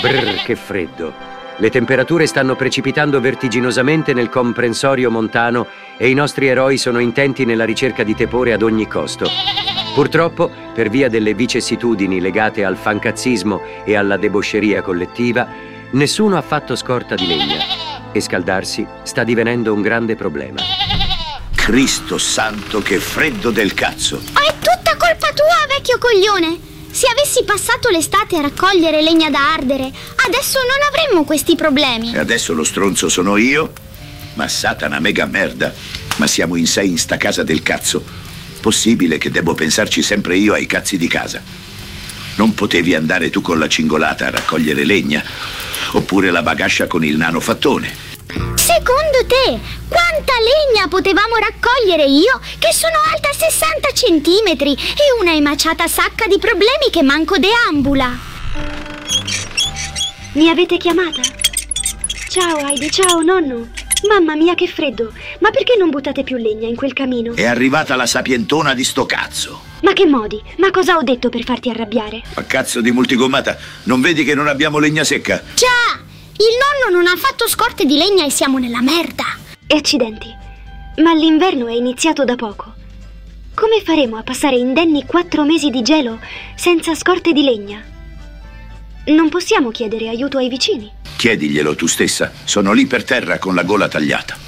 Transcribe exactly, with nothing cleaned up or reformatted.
Brrr, che freddo. Le temperature stanno precipitando vertiginosamente nel comprensorio montano e i nostri eroi sono intenti nella ricerca di tepore ad ogni costo. Purtroppo, per via delle vicissitudini legate al fancazzismo e alla debosceria collettiva, nessuno ha fatto scorta di legna e scaldarsi sta divenendo un grande problema. Cristo santo, che freddo del cazzo! È tutta colpa tua, vecchio coglione! Se avessi passato l'estate a raccogliere legna da ardere, adesso non avremmo questi problemi. E adesso lo stronzo sono io? Ma satana mega merda! Ma siamo in sei in sta casa del cazzo. Possibile che devo pensarci sempre io ai cazzi di casa? Non potevi andare tu con la cingolata a raccogliere legna? Oppure la bagascia con il nano fattone? Secondo te, quanta legna potevamo raccogliere io, che sono alta sessanta centimetri e una emaciata sacca di problemi che manco deambula? Mi avete chiamata? Ciao Heidi, ciao nonno. Mamma mia, che freddo. Ma perché non buttate più legna in quel camino? È arrivata la sapientona di sto cazzo. Ma che modi? Ma cosa ho detto per farti arrabbiare? Ma cazzo di multigommata, non vedi che non abbiamo legna secca? Già! Il nonno non ha fatto scorte di legna e siamo nella merda. E accidenti. Ma l'inverno è iniziato da poco. Come faremo a passare indenni quattro mesi di gelo senza scorte di legna? Non possiamo chiedere aiuto ai vicini. Chiediglielo tu stessa, sono lì per terra con la gola tagliata.